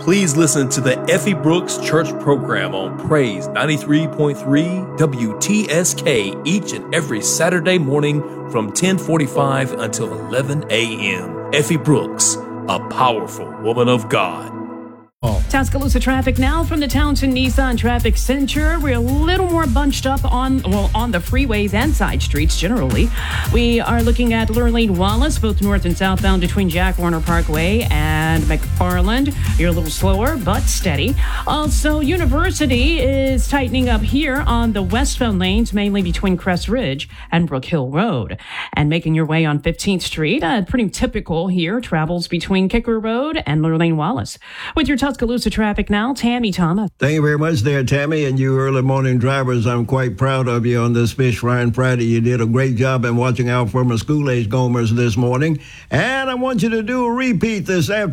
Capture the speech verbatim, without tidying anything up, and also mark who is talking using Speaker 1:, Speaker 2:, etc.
Speaker 1: Please listen to the Effie Brooks Church program on Praise ninety-three point three W T S K each and every Saturday morning from ten forty-five until eleven a.m. Effie Brooks, a powerful woman of God.
Speaker 2: Oh. Tuscaloosa traffic now from the Townsend Nissan Traffic Center. We're a little more bunched up on, well, on the freeways and side streets generally. We are looking at Lurleen Wallace, both north and southbound between Jack Warner Parkway and McFarland. You're a little slower, but steady. Also, University is tightening up here on the westbound lanes, mainly between Crest Ridge and Brook Hill Road. And making your way on fifteenth Street, uh, pretty typical here, travels between Kicker Road and Lurleen Wallace. With your Tuscaloosa traffic now, Tammy Thomas.
Speaker 3: Thank you very much there, Tammy. And you early morning drivers, I'm quite proud of you on this Fish Frying Friday. You did a great job in watching out for my school-age gomers this morning. And I want you to do a repeat this afternoon.